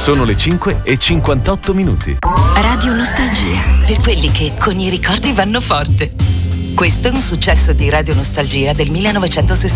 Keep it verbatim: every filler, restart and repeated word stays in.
Sono le cinque e cinquantotto minuti. Radio Nostalgia. Per quelli che con i ricordi vanno forte. Questo è un successo di Radio Nostalgia del millenovecentosessanta.